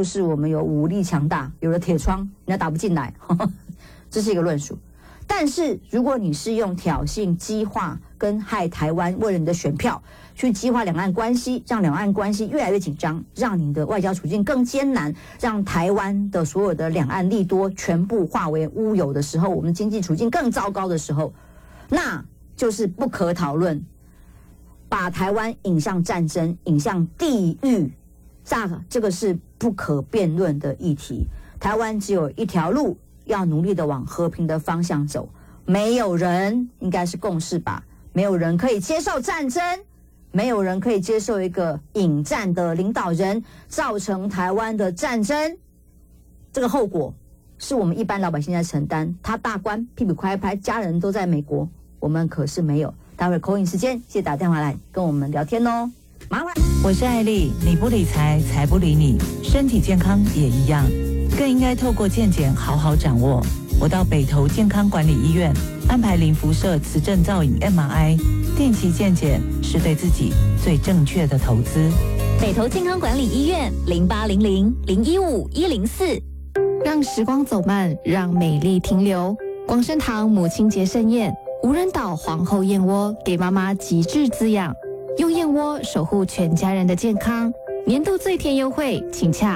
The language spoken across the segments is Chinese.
不是我们有武力强大，有了铁窗，人家打不进来，这是一个论述。但是如果你是用挑衅、激化跟害台湾，为了你的选票去激化两岸关系，让两岸关系越来越紧张，让你的外交处境更艰难，让台湾的所有的两岸利多全部化为乌有的时候，我们经济处境更糟糕的时候，那就是不可讨论，把台湾引向战争，引向地狱，这个是不可辩论的议题。台湾只有一条路，要努力的往和平的方向走。没有人，应该是共识吧，没有人可以接受战争，没有人可以接受一个引战的领导人造成台湾的战争，这个后果是我们一般老百姓在承担。他大官屁股快拍，家人都在美国，我们可是没有。待会口音时间，记得打电话来跟我们聊天哦。麻烦。 我是艾丽，你不理财，财不理你，身体健康也一样，更应该透过健检好好掌握。我到北投健康管理医院安排零辐射磁振造影 MRI， 定期健检是对自己最正确的投资。 北投健康管理医院0800-015-104。 让时光走慢，让美丽停留。广生堂母亲节盛宴，无人岛皇后燕窝给妈妈极致滋养，用燕窝守护全家人的健康。年度最甜优惠，请洽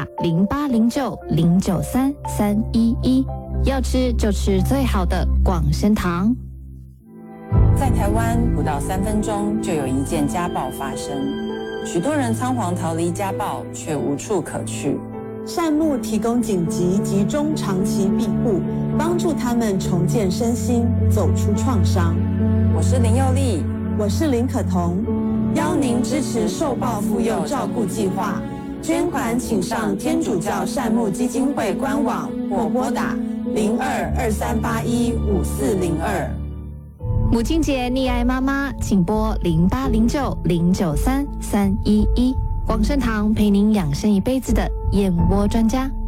0809-093-311。要吃就吃最好的广生堂。 在台湾，不到3分钟就有一件家暴发生，许多人仓皇逃离家暴，却无处可去。 善牧提供紧急及中长期庇护，帮助他们重建身心，走出创伤。 我是林佑丽， 我是林可彤，邀您支持受暴妇幼照顾计划，捐款请上天主教善牧基金会官网或拨打0223815402。 母亲节溺爱妈妈，请拨0809-093-311。广生堂陪您养生一辈子的燕窝专家。